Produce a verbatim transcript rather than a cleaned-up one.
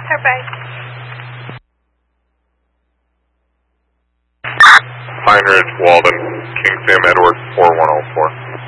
Bye-bye. Pine Ridge, Walden, King Sam Edward, four one oh four.